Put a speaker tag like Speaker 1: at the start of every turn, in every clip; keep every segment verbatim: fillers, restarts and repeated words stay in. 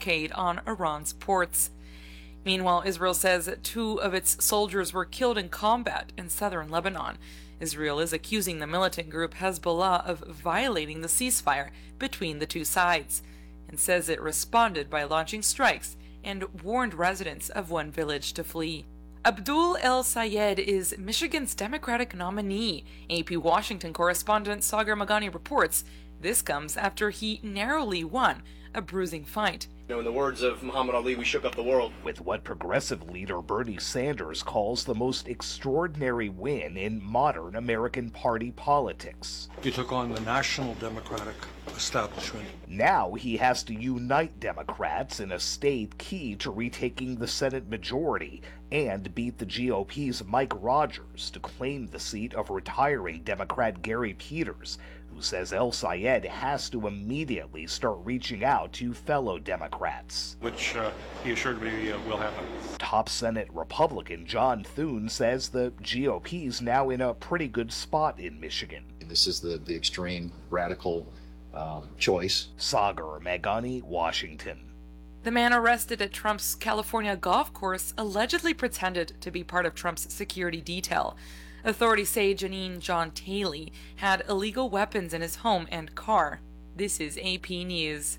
Speaker 1: blockade on Iran's ports. Meanwhile, Israel says two of its soldiers were killed in combat in southern Lebanon. Israel is accusing the militant group Hezbollah of violating the ceasefire between the two sides, and says it responded by launching strikes and warned residents of one village to flee. Abdul El-Sayed is Michigan's Democratic nominee. A P Washington correspondent Sagar Magani reports this comes after he narrowly won a bruising fight.
Speaker 2: You know, in the words of Muhammad Ali, we shook up the world.
Speaker 3: With what progressive leader Bernie Sanders calls the most extraordinary win in modern American party politics.
Speaker 4: He took on the National Democratic establishment.
Speaker 3: Now he has to unite Democrats in a state key to retaking the Senate majority and beat the G O P's Mike Rogers to claim the seat of retiring Democrat Gary Peters, who says El-Sayed has to immediately start reaching out to fellow Democrats.
Speaker 4: Which uh, he assured me uh, will happen.
Speaker 3: Top Senate Republican John Thune says the G O P's now in a pretty good spot in Michigan.
Speaker 5: This is the, the extreme radical um, choice.
Speaker 3: Sagar Magani, Washington.
Speaker 1: The man arrested at Trump's California golf course allegedly pretended to be part of Trump's security detail. Authorities say Janine John Taylor had illegal weapons in his home and car. This is A P News.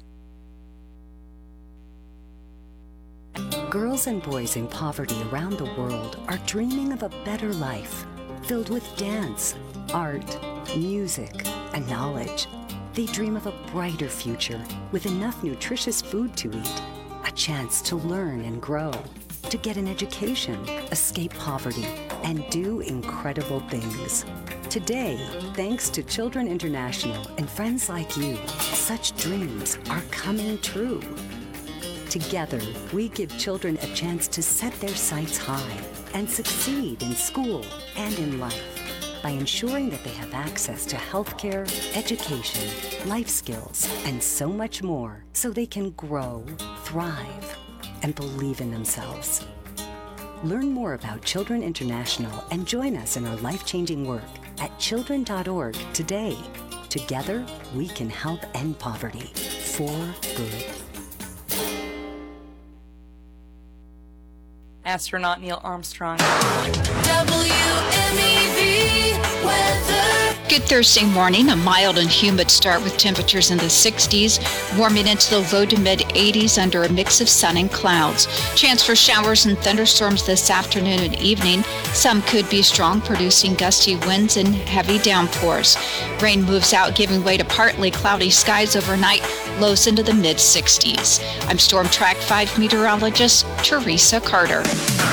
Speaker 6: Girls and boys in poverty around the world are dreaming of a better life, filled with dance, art, music, and knowledge. They dream of a brighter future with enough nutritious food to eat, a chance to learn and grow, to get an education, escape poverty, and do incredible things. Today, thanks to Children International and friends like you, such dreams are coming true. Together, we give children a chance to set their sights high and succeed in school and in life by ensuring that they have access to healthcare, education, life skills, and so much more so they can grow, thrive, and believe in themselves. Learn more about Children International and join us in our life-changing work at children dot org today. Together, we can help end poverty for good.
Speaker 1: Astronaut Neil Armstrong.
Speaker 7: W M E V weather.
Speaker 8: Good Thursday morning, a mild and humid start with temperatures in the sixties, warming into the low to mid eighties under a mix of sun and clouds. Chance for showers and thunderstorms this afternoon and evening. Some could be strong, producing gusty winds and heavy downpours. Rain moves out, giving way to partly cloudy skies overnight, lows into the mid sixties. I'm Storm Track five meteorologist Teresa Carter.